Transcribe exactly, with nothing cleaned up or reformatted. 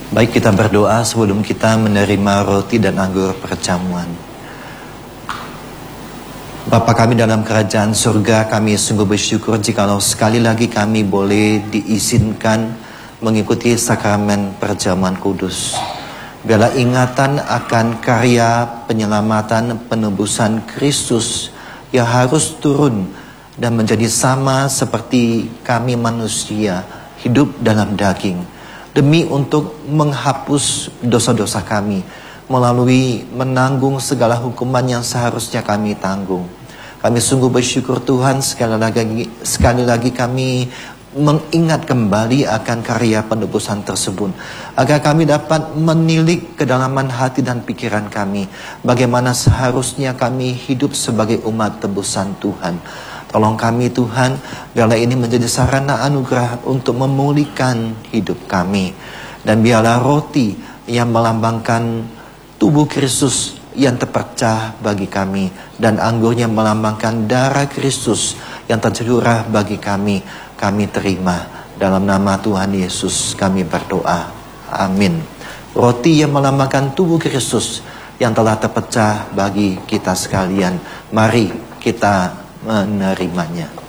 Baik, kita berdoa sebelum kita menerima roti dan anggur perjamuan. Bapa kami dalam kerajaan surga, kami sungguh bersyukur jikalau sekali lagi kami boleh diizinkan mengikuti sakramen perjamuan kudus. Biarlah ingatan akan karya penyelamatan penebusan Kristus yang harus turun dan menjadi sama seperti kami manusia hidup dalam daging, demi untuk menghapus dosa-dosa kami melalui menanggung segala hukuman yang seharusnya kami tanggung. Kami sungguh bersyukur Tuhan, sekali lagi, sekali lagi kami mengingat kembali akan karya penebusan tersebut, agar kami dapat menilik kedalaman hati dan pikiran kami, bagaimana seharusnya kami hidup sebagai umat tebusan Tuhan. Tolong kami Tuhan, biarlah ini menjadi sarana anugerah untuk memulihkan hidup kami. Dan biarlah roti yang melambangkan tubuh Kristus yang terpecah bagi kami, dan anggur yang melambangkan darah Kristus yang tercurah bagi kami, kami terima. Dalam nama Tuhan Yesus kami berdoa. Amin. Roti yang melambangkan tubuh Kristus yang telah terpecah bagi kita sekalian. Mari kita menerimanya.